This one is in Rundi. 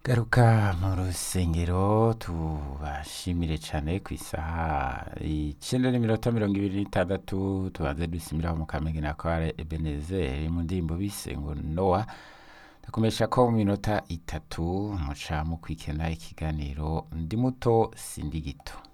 Garuka mu rusengero tubashimire cane kw'isaha 9:26 tubanze dusimiraho mu Kamenge na Kware Ebenezer mu ndirimbo bise ngo Noah. Ndakumesha ko mu minota 3 muca mukwikena ikiganiro ndi muto sindi gito.